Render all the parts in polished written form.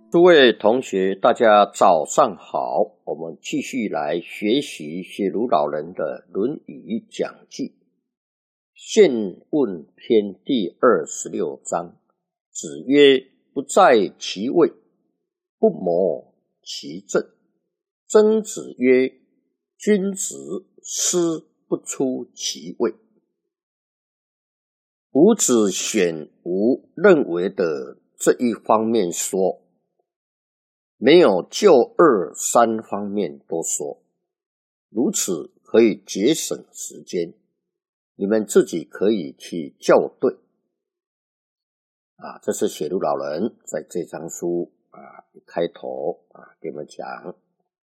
诸位同学，大家早上好，我们继续来学习写如老人的《论语讲记》。宪问篇第26章，子曰：不在其位，不谋其政。曾子曰：君子思不出其位。伍子选吾认为的这一方面说，没有就二三方面都说，如此可以节省时间，你们自己可以去校对。这是写如老人在这章书开头给我们讲，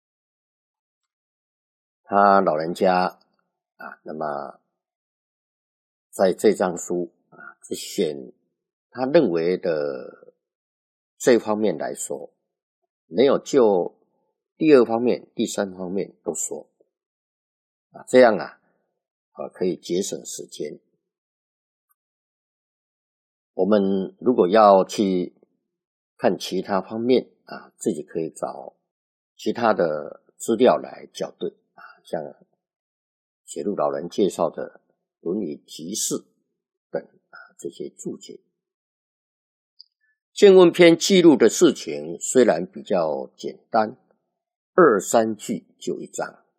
他老人家那么在这章书是选他认为的这方面来说，没有就第二方面、第三方面都说这样可以节省时间。我们如果要去看其他方面自己可以找其他的资料来校对像写如老人介绍的《论语集释》等这些注解。宪问篇记录的事情虽然比较简单，2-3句就一章，